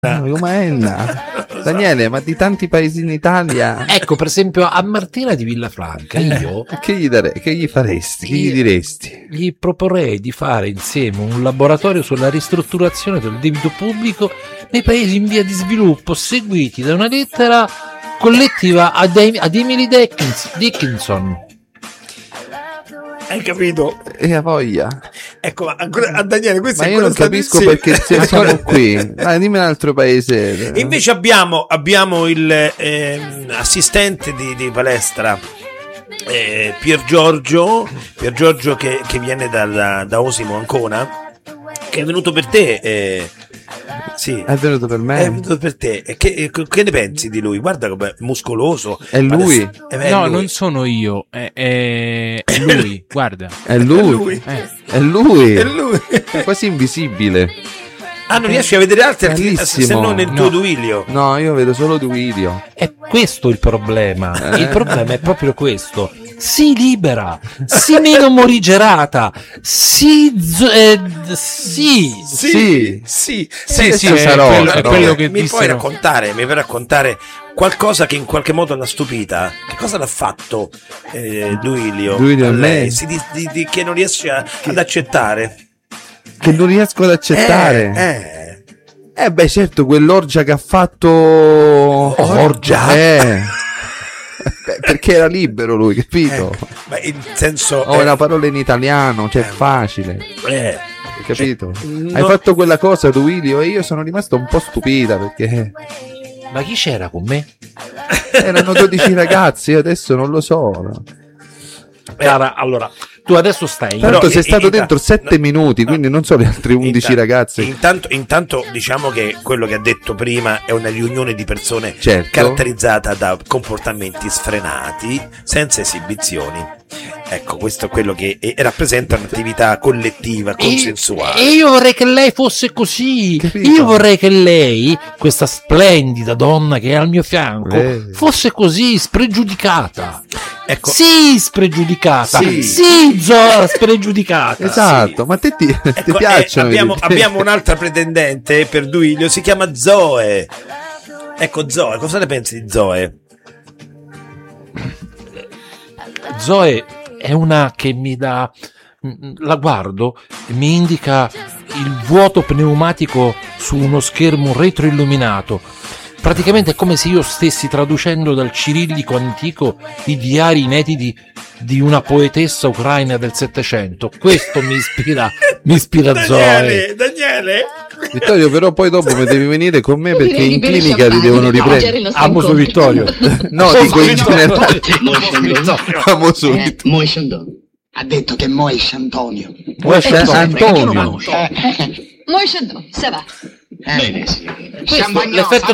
Daniele, ma di tanti paesi in Italia. Ecco, per esempio a Martina di Villafranca io che gli faresti? Che gli diresti? Gli proporrei di fare insieme un laboratorio sulla ristrutturazione del debito pubblico nei paesi in via di sviluppo, seguiti da una lettera collettiva ad Emily Dickinson. Hai capito? E a voglia. Ecco, ma ancora a Daniele, questo ma è io non capisco perché siamo qui. Dimmi un altro paese. E invece abbiamo il assistente di palestra Pier Giorgio che viene da Osimo Ancona, che è venuto per te. Sì, è venuto per me. È venuto per te. Che ne pensi di lui? Guarda com'è muscoloso. È lui. No, lui. Non sono io. È lui. Guarda. È lui. È lui. È quasi invisibile. Ah, non riesci a vedere altri se non il tuo Duilio? No, io vedo solo Duilio. È questo il problema. Il problema è proprio questo. Si libera, si meno morigerata, sì, sarò. È quello che mi puoi raccontare qualcosa che in qualche modo l'ha stupita? Che cosa l'ha fatto Duilio a lei? Che non riesce ad accettare? Che non riesco ad accettare. Beh, certo, quell'orgia che ha fatto. Orgia? Perché era libero lui, capito? Ma in senso. Una parola in italiano, cioè è capito? Cioè, Hai fatto quella cosa, Duilio, e io sono rimasto un po' stupita perché. Ma chi c'era con me? Erano 12 ragazzi, io adesso non lo so. Cara, allora, tu adesso stai. Tanto sei stato dentro 7 minuti, quindi non so le altre 11 ragazze. Intanto diciamo che quello che ha detto prima è una riunione di persone caratterizzata da comportamenti sfrenati, senza esibizioni. Ecco, questo è quello che rappresenta un'attività collettiva, consensuale. E io vorrei che lei fosse così. Capito? Io vorrei che lei, questa splendida donna che è al mio fianco, fosse così spregiudicata. Ecco. Sì, spregiudicata. Sì, spregiudicata. Esatto, ma ti piacciono? Abbiamo un'altra pretendente per Duilio, si chiama Zoe. Ecco, Zoe, cosa ne pensi di Zoe? Zoe è una che mi dà, la guardo e mi indica il vuoto pneumatico su uno schermo retroilluminato. Praticamente è come se io stessi traducendo dal cirillico antico i diari inediti di una poetessa ucraina del Settecento. Questo mi ispira Zoe. Daniele! Vittorio, però poi dopo mi devi venire con me perché in clinica ti devono riprendere. Amo su Vittorio. No, dico in generale. Amo su Vittorio. Ha detto che Moisce Antonio. Antonio. Moisce Antonio, ça va. Bene, sì. L'effetto